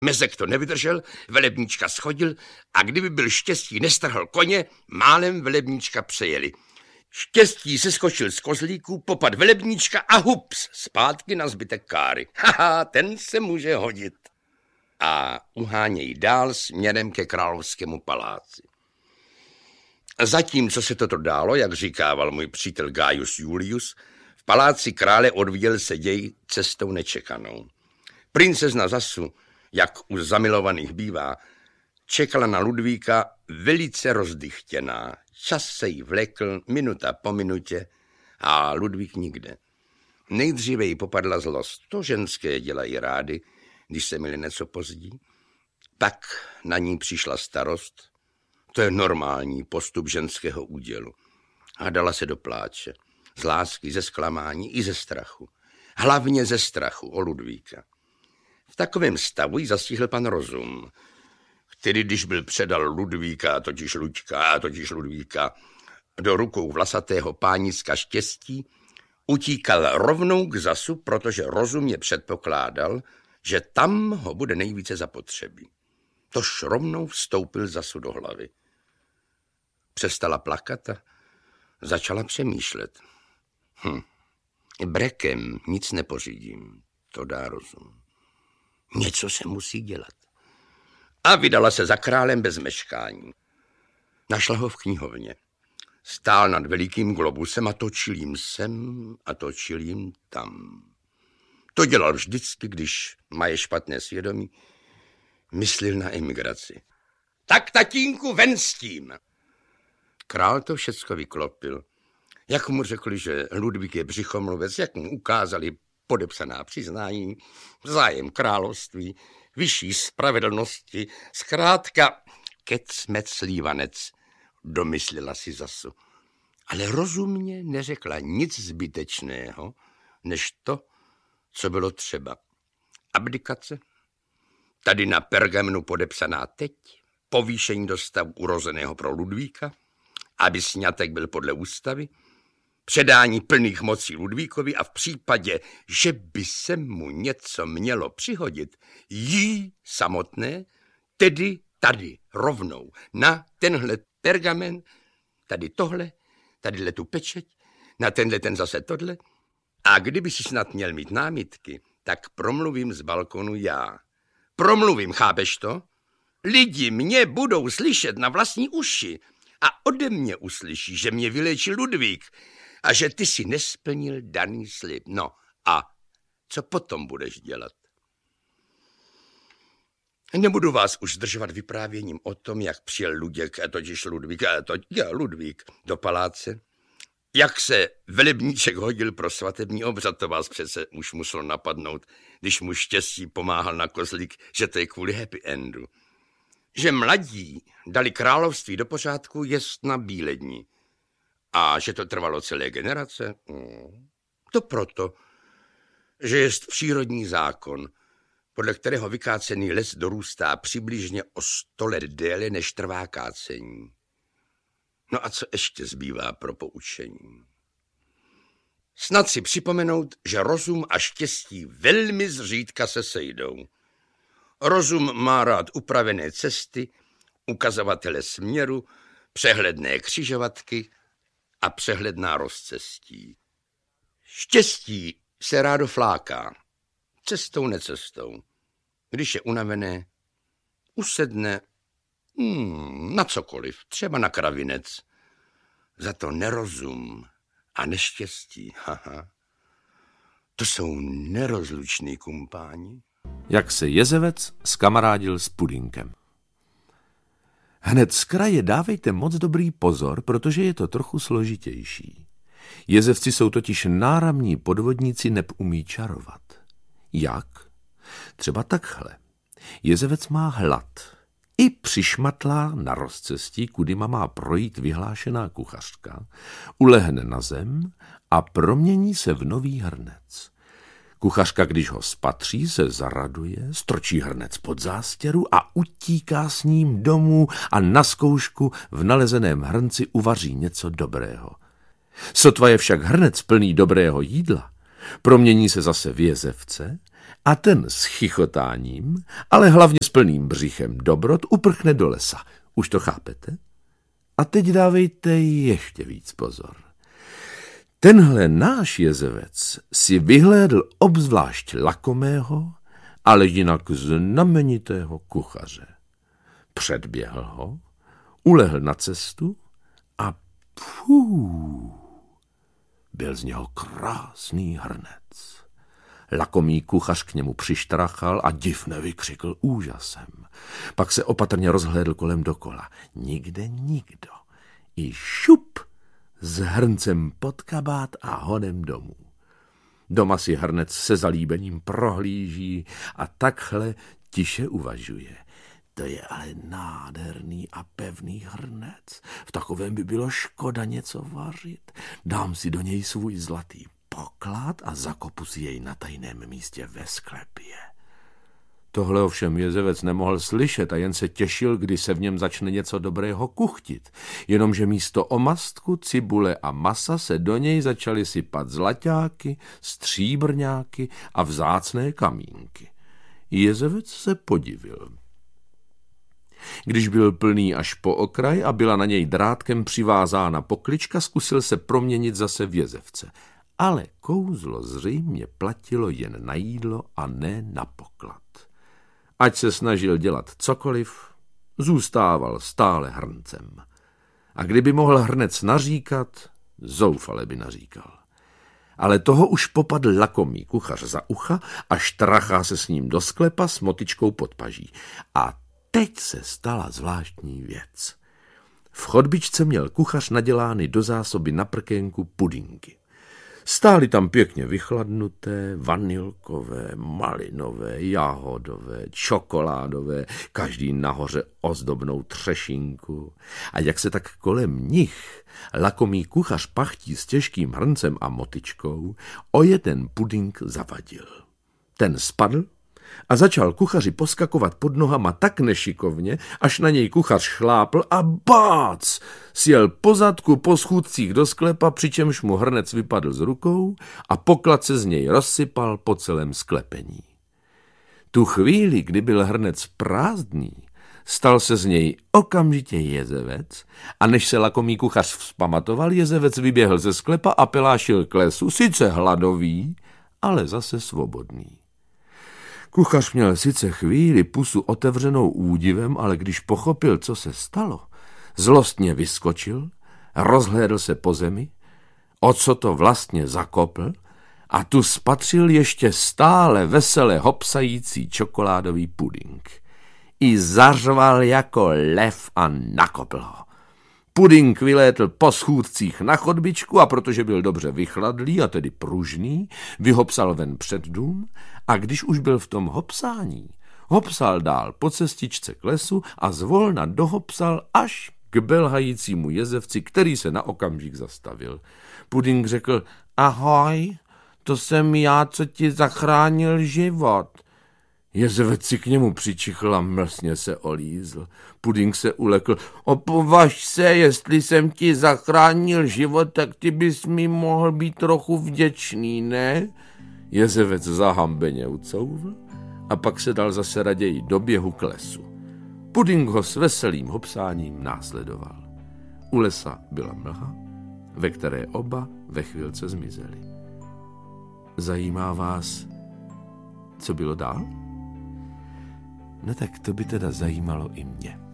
Mezek to nevydržel, velebníčka schodil a kdyby byl Štěstí nestrhl koně, málem velebníčka přejeli. Štěstí se skočil z kozlíku, popad velebníčka a hups, zpátky na zbytek káry. Haha, ten se může hodit. A uhánějí dál směrem ke královskému paláci. Zatímco se toto dálo, jak říkával můj přítel Gaius Julius, v paláci krále odvíjel se děj cestou nečekanou. Princezna Zasu, jak u zamilovaných bývá, čekala na Ludvíka velice rozdychtěná. Čas se jí vlekl minuta po minutě a Ludvík nikde. Nejdříve jí popadla zlost. To ženské dělají rády, když se měli něco pozdí. Pak na ní přišla starost. To je normální postup ženského údělu. A dala se do pláče. Z lásky, ze zklamání i ze strachu. Hlavně ze strachu o Ludvíka. V takovém stavu jí zastihl pan Rozum, který, když byl předal Ludvíka, totiž Ludvíka, do rukou vlasatého pániska Štěstí, utíkal rovnou k Zasu, protože rozumně předpokládal, že tam ho bude nejvíce zapotřebí. Tož rovnou vstoupil Zasu do hlavy. Přestala plakat a začala přemýšlet. Brekem nic nepořídím, to dá rozum. Něco se musí dělat. A vydala se za králem bez meškání. Našla ho v knihovně. Stál nad velikým globusem a točil jim sem a točil jim tam. To dělal vždycky, když maje špatné svědomí, myslil na emigraci. Tak, tatínku, ven s tím! Král to všecko vyklopil. Jak mu řekli, že Ludvík je břichomluvec, jak mu ukázali podepsaná přiznání, zájem království, vyšší spravedlnosti, zkrátka kecmec slívanec, domyslela si Zasu. Ale rozumně neřekla nic zbytečného, než to, co bylo třeba. Abdikace, tady na pergamenu podepsaná teď, povýšení do stavu urozeného pro Ludvíka, aby sňatek byl podle ústavy, předání plných mocí Ludvíkovi a v případě, že by se mu něco mělo přihodit, jí samotné, tedy tady rovnou, na tenhle pergamen, tady tohle, tadyhle tu pečeť, na tenhle ten zase tohle. A kdyby si snad měl mít námitky, tak promluvím z balkonu já. Promluvím, chápeš to? Lidi mě budou slyšet na vlastní uši a ode mě uslyší, že mě vyléčil Ludvík a že ty si nesplnil daný slib. No a co potom budeš dělat? Nebudu vás už zdržovat vyprávěním o tom, jak přijel Ludvík do paláce. Jak se velebníček hodil pro svatební obřad, to vás přece už muselo napadnout, když mu Štěstí pomáhal na kozlík, že to je kvůli happy endu. Že mladí dali království do pořádku jest na bíledni. A že to trvalo celé generace? To proto, že jest přírodní zákon, podle kterého vykácený les dorůstá přibližně o 100 let déle, než trvá kácení. No a co ještě zbývá pro poučení? Snad si připomenout, že rozum a štěstí velmi zřídka se sejdou. Rozum má rád upravené cesty, ukazovatele směru, přehledné křižovatky a přehledná rozcestí. Štěstí se rádo fláká, cestou necestou. Když je unavené, usedne na cokoliv, třeba na kravinec. Za to nerozum a neštěstí, to jsou nerozluční kumpáni. Jak se jezevec skamarádil s pudinkem. Hned z kraje dávejte moc dobrý pozor, protože je to trochu složitější. Jezevci jsou totiž náramní podvodníci, neb umí čarovat. Jak? Třeba takhle. Jezevec má hlad. I přišmatlá na rozcestí, kudima má projít vyhlášená kuchařka, ulehne na zem a promění se v nový hrnec. Kuchařka, když ho spatří, se zaraduje, strčí hrnec pod zástěru a utíká s ním domů a na zkoušku v nalezeném hrnci uvaří něco dobrého. Sotva je však hrnec plný dobrého jídla, promění se zase v jezevce A ten s chichotáním, ale hlavně s plným břichem dobrot uprchne do lesa. Už to chápete? A teď dávejte ještě víc pozor. Tenhle náš jezevec si vyhlédl obzvlášť lakomého, ale jinak znamenitého kuchaře. Předběhl ho, ulehl na cestu a byl z něho krásný hrnec. Lakomý kuchař k němu přištrachal a divně vykřikl úžasem. Pak se opatrně rozhlédl kolem dokola. Nikde nikdo. I šup s hrncem pod kabát a honem domů. Doma si hrnec se zalíbením prohlíží a takhle tiše uvažuje. To je ale nádherný a pevný hrnec. V takovém by bylo škoda něco vařit. Dám si do něj svůj zlatý poklad a zakopu si jej na tajném místě ve sklepě. Tohle ovšem jezevec nemohl slyšet a jen se těšil, kdy se v něm začne něco dobrého kuchtit. Jenomže místo omastku, cibule a masa se do něj začaly sypat zlaťáky, stříbrňáky a vzácné kamínky. Jezevec se podivil. Když byl plný až po okraj a byla na něj drátkem přivázána poklička, zkusil se proměnit zase v jezevce. Ale kouzlo zřejmě platilo jen na jídlo a ne na poklad. Ať se snažil dělat cokoliv, zůstával stále hrncem. A kdyby mohl hrnec naříkat, zoufale by naříkal. Ale toho už popadl lakomý kuchař za ucha a štrachá se s ním do sklepa s motyčkou pod paží. A teď se stala zvláštní věc. V chodbičce měl kuchař nadělány do zásoby na prkénku pudinky. Stály tam pěkně vychladnuté, vanilkové, malinové, jahodové, čokoládové, každý nahoře ozdobnou třešinku. A jak se tak kolem nich lakomý kuchař pachtí s těžkým hrncem a motyčkou, o jeden pudink zavadil. Ten spadl a začal kuchaři poskakovat pod nohama tak nešikovně, až na něj kuchař šlápl a bác! Sjel po zadku po schůdcích do sklepa, přičemž mu hrnec vypadl z rukou a poklad se z něj rozsypal po celém sklepení. Tu chvíli, kdy byl hrnec prázdný, stal se z něj okamžitě jezevec a než se lakomý kuchař vzpamatoval, jezevec vyběhl ze sklepa a pelášil k lesu, sice hladový, ale zase svobodný. Kuchař měl sice chvíli pusu otevřenou údivem, ale když pochopil, co se stalo, zlostně vyskočil, rozhlédl se po zemi, o co to vlastně zakopl a tu spatřil ještě stále vesele hopsající čokoládový puding. I zařval jako lev a nakopl ho. Puding vylétl po schůdcích na chodbičku a protože byl dobře vychladlý a tedy pružný, vyhopsal ven před dům a když už byl v tom hopsání, hopsal dál po cestičce k lesu a zvolna dohopsal až k belhajícímu jezevci, který se na okamžik zastavil. Puding řekl, ahoj, to jsem já, co ti zachránil život. Jezevec si k němu přičichl a mlsně se olízl. Puding se ulekl. Opovaž se, jestli jsem ti zachránil život, tak ty bys mi mohl být trochu vděčný, ne? Jezevec zahambeně ucouvl a pak se dal zase raději do běhu k lesu. Puding ho s veselým hopsáním následoval. U lesa byla mlha, ve které oba ve chvilce zmizeli. Zajímá vás, co bylo dál? No tak to by teda zajímalo i mě.